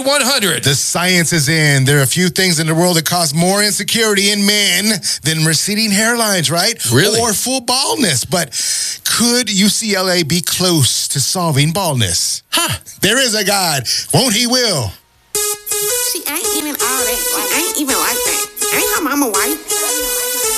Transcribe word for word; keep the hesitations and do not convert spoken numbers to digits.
one hundred. The science is in. There are a few things in the world that cause more insecurity in men than receding hairlines, right? Really? Or full baldness. But could U C L A be close to solving baldness? Huh. There is a God. Won't he will? See, I ain't even all that. Like, I ain't even like that. I ain't her mama white.